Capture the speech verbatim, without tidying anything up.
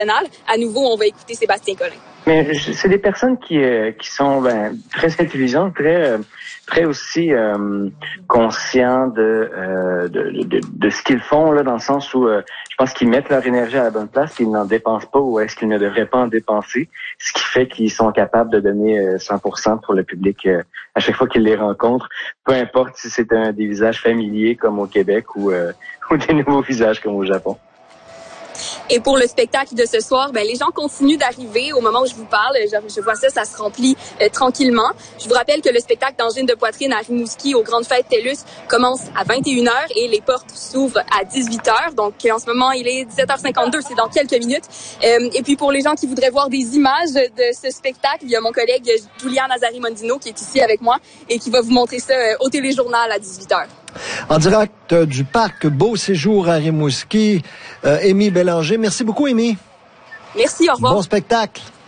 À nouveau, on va écouter Sébastien Collin. Mais c'est des personnes qui euh, qui sont ben, très intelligentes, très euh, très aussi euh, conscients de, euh, de de de ce qu'ils font là, dans le sens où euh, je pense qu'ils mettent leur énergie à la bonne place, qu'ils n'en dépensent pas ou est-ce qu'ils ne devraient pas en dépenser, ce qui fait qu'ils sont capables de donner euh, cent pour cent pour le public euh, à chaque fois qu'ils les rencontrent, peu importe si c'est un des visages familiers comme au Québec ou euh, ou des nouveaux visages comme au Japon. Et pour le spectacle de ce soir, ben les gens continuent d'arriver au moment où je vous parle. Je, je vois ça, ça se remplit euh, tranquillement. Je vous rappelle que le spectacle d'angine de poitrine à Rimouski aux Grandes Fêtes TELUS commence à vingt et une heures et les portes s'ouvrent à dix-huit heures. Donc en ce moment, il est dix-sept heures cinquante-deux, c'est dans quelques minutes. Euh, et puis pour les gens qui voudraient voir des images de ce spectacle, il y a mon collègue Julia Nazari-Mondino qui est ici avec moi et qui va vous montrer ça euh, au téléjournal à dix-huit heures. En direct du parc Beau Séjour à Rimouski, euh, Amy Bélanger. Merci beaucoup, Amy. Merci, au revoir. Bon spectacle.